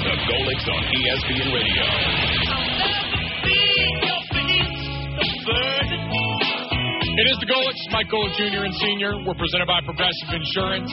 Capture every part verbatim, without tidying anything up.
The Golics on E S P N Radio. It is the Golics, Mike Golic Junior and Senior. We're presented by Progressive Insurance.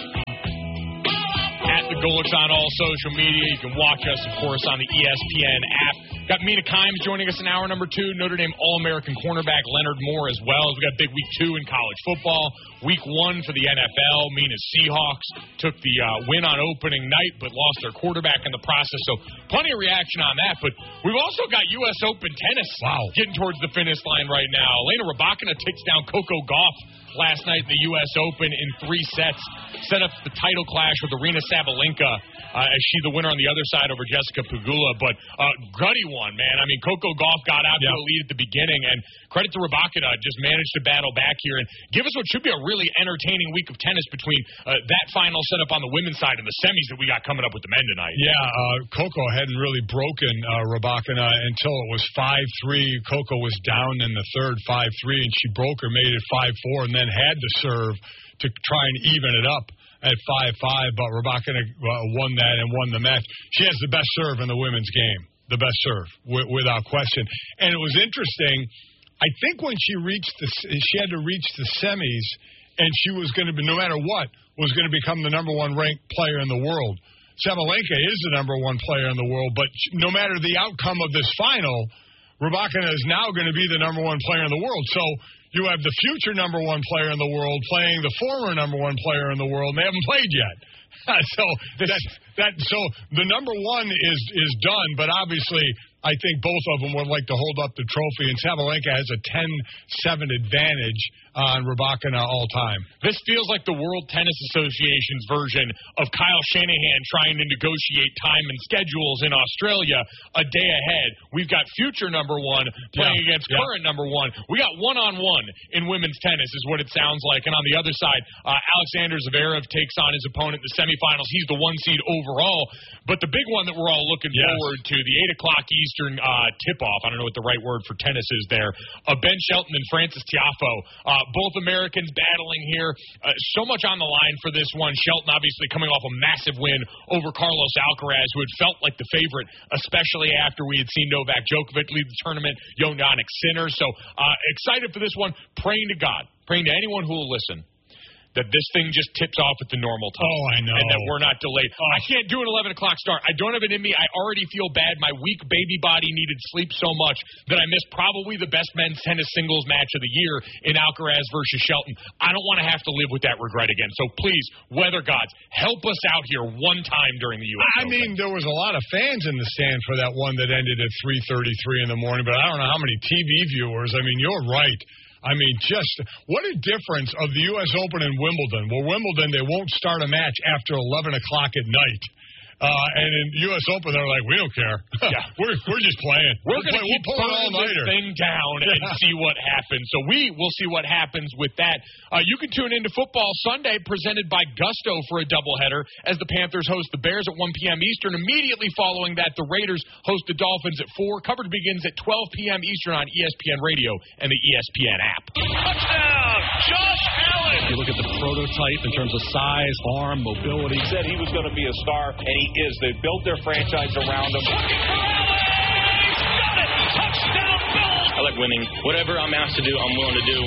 At the Golics on all social media. You can watch us, of course, on the E S P N app. Got Mina Kimes joining us in hour number two. Notre Dame All-American cornerback Leonard Moore as well. We got big week two in college football. Week one for the N F L. Mina's Seahawks took the uh, win on opening night, but lost their quarterback in the process. So plenty of reaction on that. But we've also got U S Open tennis. Wow. Getting towards the finish line right now. Elena Rybakina takes down Coco Gauff last night in the U S Open in three sets. Set up the title clash with Arina Sabalenka uh, as she the winner on the other side over Jessica Pegula. But uh, gutty one, man. I mean, Coco Gauff got out yeah. to the lead at the beginning, and credit to Rybakina, just managed to battle back here and give us what should be a really entertaining week of tennis between uh, that final setup on the women's side and the semis that we got coming up with the men tonight. Yeah, uh, Coco hadn't really broken uh, Rybakina until it was five three. Coco was down in the third five three, and she broke her, made it five four, and then had to serve to try and even it up at five five, but Rybakina uh, won that and won the match. She has the best serve in the women's game, the best serve, w- without question. And it was interesting, I think when she reached the, she had to reach the semis, and she was going to be, no matter what, was going to become the number one ranked player in the world. Sabalenka is the number one player in the world, but no matter the outcome of this final, Rybakina is now going to be the number one player in the world. So you have the future number one player in the world playing the former number one player in the world, and they haven't played yet. so that, that so the number one is is done, but obviously I think both of them would like to hold up the trophy, and Sabalenka has a ten seven advantage on Rybakina all time. This feels like the World Tennis Association's version of Kyle Shanahan trying to negotiate time and schedules in Australia a day ahead. We've got future number one playing yeah. against yeah. current number one. We got one-on-one in women's tennis is what it sounds like. And on the other side, uh, Alexander Zverev takes on his opponent in the semifinals. He's the one seed overall. But the big one that we're all looking yes. forward to, the eight o'clock Eastern uh, tip-off, I don't know what the right word for tennis is there, uh, Ben Shelton and Frances Tiafoe. Uh, both Americans battling here. Uh, so much on the line for this one. Shelton obviously coming off a massive win over Carlos Alcaraz, who had felt like the favorite, especially after we had seen Novak Djokovic lead the tournament, Jannik Sinner. So uh, excited for this one. Praying to God, praying to anyone who will listen, that this thing just tips off at the normal time. Oh, I know. And that we're not delayed. Oh. I can't do an eleven o'clock start. I don't have it in me. I already feel bad. My weak baby body needed sleep so much that I missed probably the best men's tennis singles match of the year in Alcaraz versus Shelton. I don't want to have to live with that regret again. So please, weather gods, help us out here one time during the U S I Open. mean, there was a lot of fans in the stand for that one that ended at three thirty-three in the morning, but I don't know how many T V viewers. I mean, you're right. I mean, just what a difference of the U S Open and Wimbledon. Well, Wimbledon, they won't start a match after eleven o'clock at night. Uh, and in U S Open, they're like, we don't care. Yeah. we're we're just playing. We're, we're going to play, keep we'll pulling this thing down and see what happens. So we will see what happens with that. Uh, you can tune into Football Sunday, presented by Gusto for a doubleheader, as the Panthers host the Bears at one p.m. Eastern. Immediately following that, the Raiders host the Dolphins at four. Coverage begins at twelve p.m. Eastern on E S P N Radio and the E S P N app. Touchdown, Josh Allen. You look at the prototype in terms of size, arm, mobility. He said he was going to be a star, and he is. They built their franchise around him. Looking for Allen. He's got it. Touchdown, Bills. I like winning. Whatever I'm asked to do, I'm willing to do.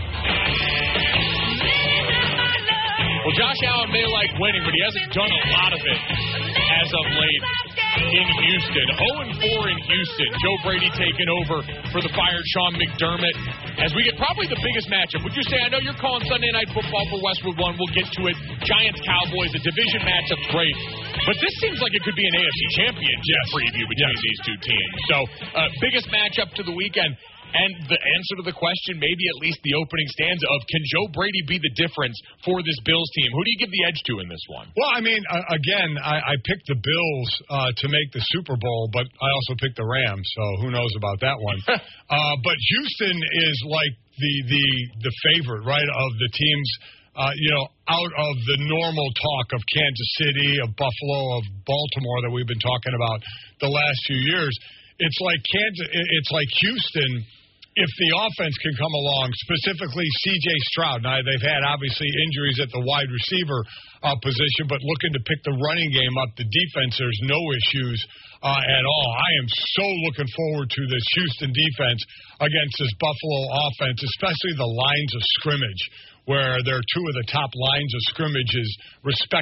Well, Josh Allen may like winning, but he hasn't done a lot of it as of late in Houston. oh and four in Houston. Joe Brady taking over for the fired Sean McDermott. As we get probably the biggest matchup. Would you say, I know you're calling Sunday Night Football for Westwood One. We'll get to it. Giants-Cowboys, a division matchup's great. But this seems like it could be an A F C championship yes. preview between yes. these two teams. So, uh, biggest matchup to the weekend. And the answer to the question, maybe at least the opening stanza of, can Joe Brady be the difference for this Bills team? Who do you give the edge to in this one? Well, I mean, uh, again, I, I picked the Bills uh, to make the Super Bowl, but I also picked the Rams, so who knows about that one. uh, but Houston is like the, the, the favorite, right, of the teams, uh, you know, out of the normal talk of Kansas City, of Buffalo, of Baltimore that we've been talking about the last few years. It's like Kansas. It's like Houston if the offense can come along, specifically C J Stroud. Now, they've had, obviously, injuries at the wide receiver uh, position, but looking to pick the running game up, the defense, there's no issues uh, at all. I am so looking forward to this Houston defense against this Buffalo offense, especially the lines of scrimmage, where they're two of the top lines of scrimmages, respectively.